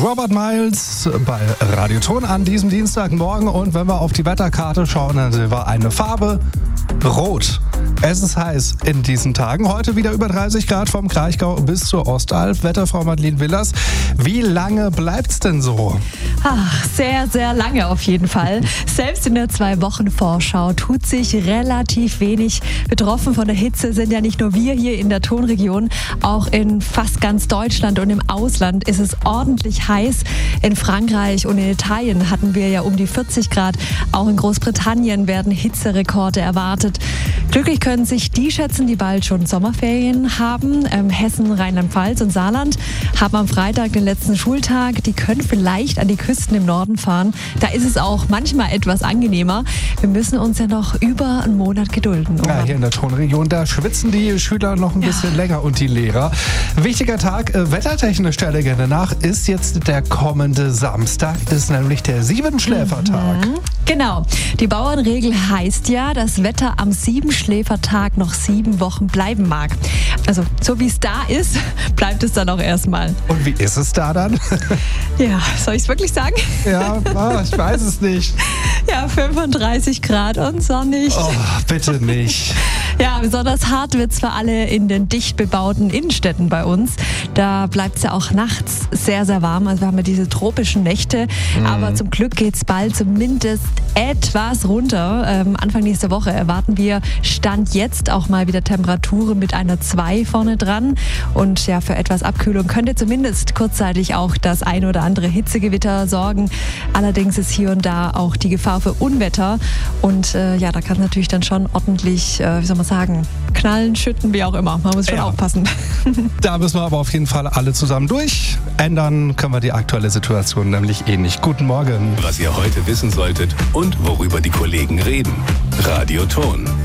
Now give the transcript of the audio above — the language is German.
Robert Miles bei Radioton an diesem Dienstagmorgen. Und wenn wir auf die Wetterkarte schauen, dann sehen wir eine Farbe Rot. Es ist heiß in diesen Tagen. Heute wieder über 30 Grad vom Kraichgau bis zur Ostalb. Wetterfrau Madeleine Willers, wie lange bleibt's denn so? Ach, sehr, sehr lange auf jeden Fall. Selbst in der 2-Wochen-Vorschau tut sich relativ wenig. Betroffen von der Hitze sind ja nicht nur wir hier in der Tonregion, auch in fast ganz Deutschland und im Ausland ist es ordentlich heiß. In Frankreich und in Italien hatten wir ja um die 40 Grad. Auch in Großbritannien werden Hitzerekorde erwartet. Glücklich können sich die schätzen, die bald schon Sommerferien haben. Hessen, Rheinland-Pfalz und Saarland haben am Freitag den letzten Schultag. Die können vielleicht an die Küsten im Norden fahren. Da ist es auch manchmal etwas angenehmer. Wir müssen uns ja noch über einen Monat gedulden. Oder? Ja, hier in der Tonregion, da schwitzen die Schüler noch ein bisschen länger und die Lehrer. Wichtiger Tag, wettertechnisch der Legende nach, ist jetzt der kommende Samstag, ist nämlich der Siebenschläfertag. Genau. Die Bauernregel heißt ja, dass Wetter am Siebenschläfertag noch 7 Wochen bleiben mag. Also so wie es da ist, bleibt es dann auch erstmal. Und wie ist es da dann? Ja, soll ich es wirklich sagen? Ja, ich weiß es nicht. Ja, 35 Grad und sonnig. Oh, bitte nicht. Ja, besonders hart wird es für alle in den dicht bebauten Innenstädten bei uns. Da bleibt es ja auch nachts sehr, sehr warm. Also wir haben ja diese tropischen Nächte. Aber zum Glück geht es bald zumindest etwas runter. Anfang nächster Woche erwarten wir Stand jetzt auch mal wieder Temperaturen mit einer 2 vorne dran. Und ja, für etwas Abkühlung könnte zumindest kurzzeitig auch das ein oder andere Hitzegewitter sorgen. Allerdings ist hier und da auch die Gefahr für Unwetter. Und ja, da kann natürlich dann schon ordentlich, wie soll man sagen, knallen, schütten, wie auch immer. Man muss schon aufpassen. Da müssen wir aber auf jeden Fall alle zusammen durch. Ändern können wir die aktuelle Situation nämlich eh nicht. Guten Morgen. Was ihr heute wissen solltet und worüber die Kollegen reden. Radioton.